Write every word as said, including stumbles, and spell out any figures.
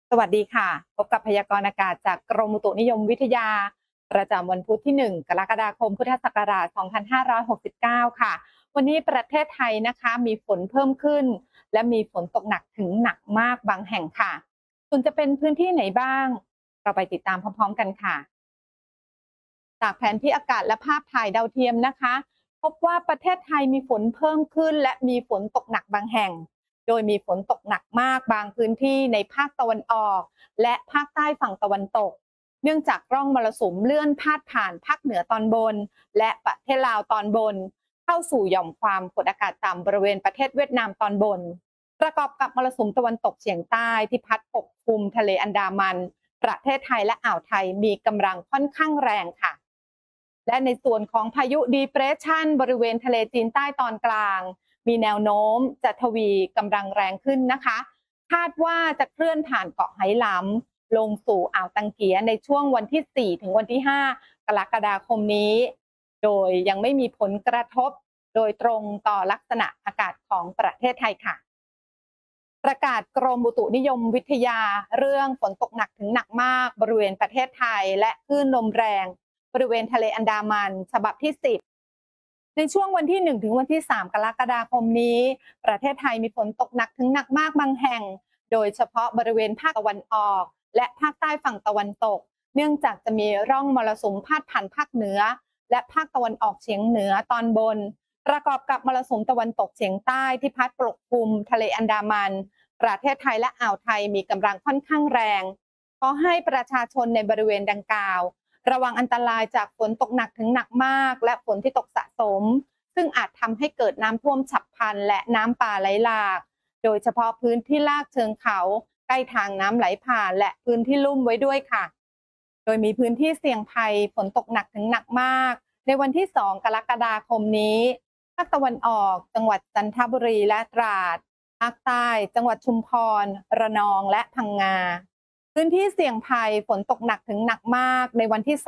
สวัสดีค่ะพบกับพยากรณ์อากาศจากกรมอุตุนิยมวิทยาประจำวันพุธที่หนึ่งกรกฎาคมพุทธศักราชสองพันห้าร้อยหกสิบเก้าค่ะวันนี้ประเทศไทยนะคะมีฝนเพิ่มขึ้นและมีฝนตกหนักถึงหนักมากบางแห่งค่ะส่วนจะเป็นพื้นที่ไหนบ้างเราไปติดตามพร้อมๆกันค่ะจากแผนที่อากาศและภาพถ่ายดาวเทียมนะคะพบว่าประเทศไทยมีฝนเพิ่มขึ้นและมีฝนตกหนักบางแห่ง โดยมีฝนตกหนักมากบางพื้นที่ในภาคตะวันออกและภาคใต้ฝั่งตะวันตกเนื่องจากร่องมรสุมเลื่อนพาดผ่านภาคเหนือตอนบนและประเทศลาวตอนบนเข้าสู่หย่อมความกดอากาศต่ำบริเวณประเทศเวียดนามตอนบนประกอบกับมรสุมตะวันตกเฉียงใต้ที่พัดปกคลุมทะเลอันดามันประเทศไทยและอ่าวไทยมีกำลังค่อนข้างแรงค่ะและในส่วนของพายุดีเพรสชันบริเวณทะเลจีนใต้ตอนกลาง มีแนวโน้มจะทวีกำลังแรงขึ้นนะคะคาดว่าจะเคลื่อนผ่านเกาะไหหลำลงสู่อ่าวตังเกียในช่วงวันที่สี่ถึงวันที่ห้ากรกฎาคมนี้โดยยังไม่มีผลกระทบโดยตรงต่อลักษณะอากาศของประเทศไทยค่ะประกาศกรมอุตุนิยมวิทยาเรื่องฝนตกหนักถึงหนักมากบริเวณประเทศไทยและคลื่นลมแรงบริเวณทะเลอันดามันฉบับที่สิบ ในช่วงวันที่หนึ่งถึงวันที่สามกรกฎาคมนี้ประเทศไทยมีฝนตกหนักถึงหนักมากบางแห่งโดยเฉพาะบริเวณภาคตะวันออกและภาคใต้ฝั่งตะวันตกเนื่องจากจะมีร่องมรสุมพาดผ่านภาคเหนือและภาคตะวันออกเฉียงเหนือตอนบนประกอบกับมรสุมตะวันตกเฉียงใต้ที่พัดปกคลุมทะเลอันดามันประเทศไทยและอ่าวไทยมีกำลังค่อนข้างแรงขอให้ประชาชนในบริเวณดังกล่าวระวังอันตรายจากฝนตกหนักถึงหนักมากและฝนที่ตกสะสมซึ่งอาจทำให้เกิดน้ำท่วมฉับพลันและน้ำป่าไหลหลากโดยเฉพาะพื้นที่ลาดเชิงเขาใกล้ทางน้ำไหลผ่านและพื้นที่ลุ่มไว้ด้วยค่ะโดยมีพื้นที่เสี่ยงภัยฝนตกหนักถึงหนักมากในวันที่สองกรกฎาคมนี้ภาคตะวันออกจังหวัดจันทบุรีและตราดภาคใต้จังหวัดชุมพรระนองและพังงาพื้นที่เสี่ยงภัยฝนตกหนักถึงหนักมากในวันที่